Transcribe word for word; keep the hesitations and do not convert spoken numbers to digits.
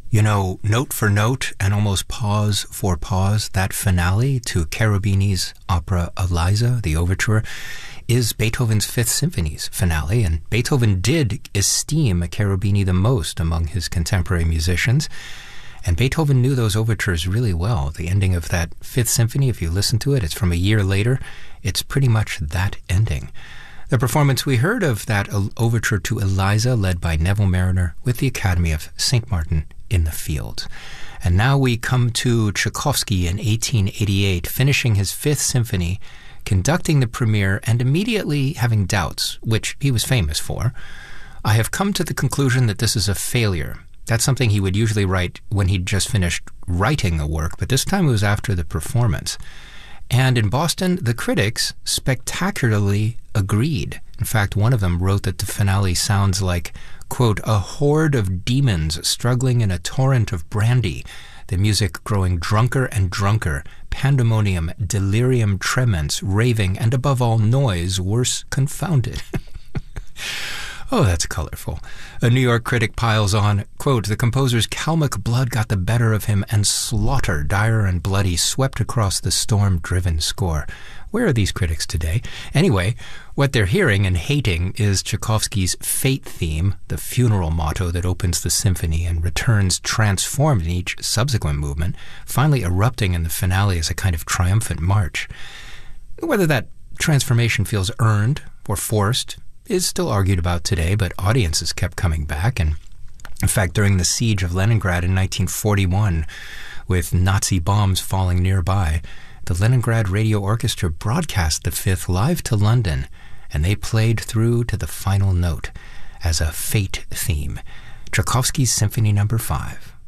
You know, note for note and almost pause for pause, that finale to Cherubini's opera Eliza, the overture, is Beethoven's Fifth Symphony's finale, and Beethoven did esteem Cherubini the most among his contemporary musicians, and Beethoven knew those overtures really well. The ending of that Fifth Symphony, if you listen to it, it's from a year later, it's pretty much that ending. The performance we heard of that overture to Eliza, led by Neville Marriner with the Academy of Saint Martin in the Fields. And now we come to Tchaikovsky in eighteen eighty-eight, finishing his Fifth Symphony, conducting the premiere, and immediately having doubts, which he was famous for. I have come to the conclusion that this is a failure. That's something he would usually write when he'd just finished writing the work, but this time it was after the performance. And in Boston, the critics spectacularly agreed. In fact, one of them wrote that the finale sounds like, quote, a horde of demons struggling in a torrent of brandy, the music growing drunker and drunker, pandemonium, delirium tremens, raving, and above all noise, worse confounded. Oh, that's colorful. A New York critic piles on, quote, the composer's Kalmuck blood got the better of him, and slaughter, dire and bloody, swept across the storm-driven score. Where are these critics today? Anyway, what they're hearing and hating is Tchaikovsky's fate theme, the funeral motto that opens the symphony and returns transformed in each subsequent movement, finally erupting in the finale as a kind of triumphant march. Whether that transformation feels earned or forced is still argued about today, but audiences kept coming back. And in fact, during the siege of Leningrad in nineteen forty-one, with Nazi bombs falling nearby, the Leningrad Radio Orchestra broadcast the Fifth live to London, and they played through to the final note as a fate theme. Tchaikovsky's Symphony Number Five.